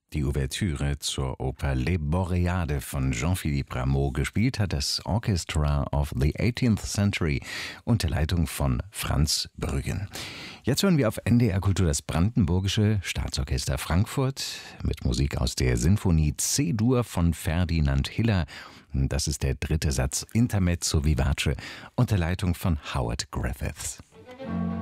Die Ouvertüre zur Oper Les Boréades von Jean-Philippe Rameau. Gespielt hat das Orchestra of the 18th Century unter Leitung von Franz Brüggen. Jetzt hören wir auf NDR Kultur das Brandenburgische Staatsorchester Frankfurt mit Musik aus der Sinfonie C-Dur von Ferdinand Hiller. Das ist der dritte Satz, Intermezzo vivace, unter Leitung von Howard Griffiths.